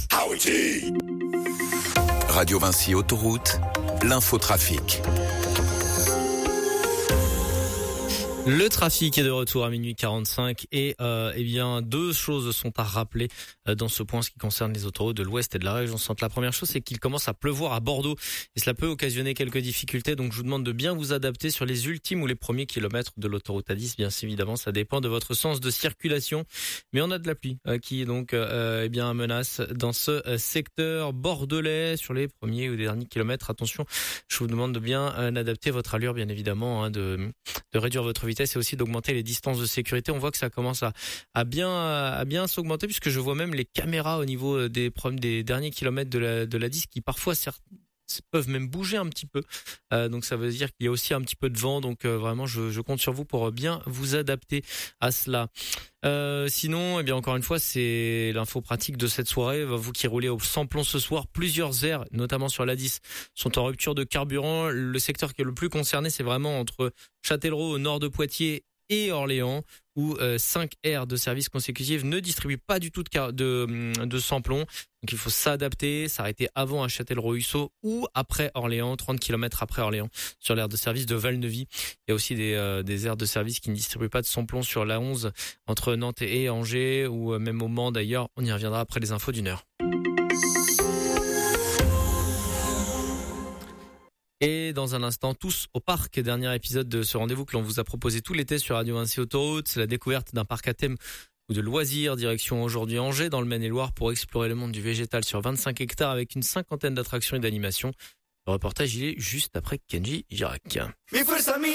Radio Vinci Autoroute, l'infotrafic. Le trafic est de retour à minuit 45 et bien deux choses sont à rappeler dans ce point en ce qui concerne les autoroutes de l'Ouest et de la région centre. La première chose, c'est qu'il commence à pleuvoir à Bordeaux et cela peut occasionner quelques difficultés. Donc je vous demande de bien vous adapter sur les ultimes ou les premiers kilomètres de l'autoroute A10. Bien évidemment, ça dépend de votre sens de circulation, mais on a de la pluie qui est donc bien menace dans ce secteur bordelais sur les premiers ou derniers kilomètres. Attention, je vous demande de bien adapter votre allure, bien évidemment, de réduire votre vitesse et aussi d'augmenter les distances de sécurité. On voit que ça commence à bien s'augmenter puisque je vois même les caméras au niveau des derniers kilomètres de la 10 qui parfois peuvent même bouger un petit peu. Donc ça veut dire qu'il y a aussi un petit peu de vent. Donc vraiment, je compte sur vous pour bien vous adapter à cela. Sinon, encore une fois, c'est l'info pratique de cette soirée. Vous qui roulez au sans-plomb ce soir, plusieurs aires, notamment sur l'A10, sont en rupture de carburant. Le secteur qui est le plus concerné, c'est vraiment entre Châtellerault au nord de Poitiers et Orléans, où 5 aires de service consécutives ne distribuent pas du tout de sans-plomb. Donc il faut s'adapter, s'arrêter avant à Châtellerault-Huisseau ou après Orléans, 30 km après Orléans, sur l'aire de service de Valnevie. Il y a aussi des aires de service qui ne distribuent pas de sans-plomb sur la 11 entre Nantes et Angers, ou même au Mans d'ailleurs. On y reviendra après les infos d'une heure. Et dans un instant, tous au parc, dernier épisode de ce rendez-vous que l'on vous a proposé tout l'été sur Radio Vinci Autoroute. C'est la découverte d'un parc à thème ou de loisirs, direction aujourd'hui Angers, dans le Maine-et-Loire, pour explorer le monde du végétal sur 25 hectares avec une cinquantaine d'attractions et d'animations. Le reportage, il est juste après Kenji Girac.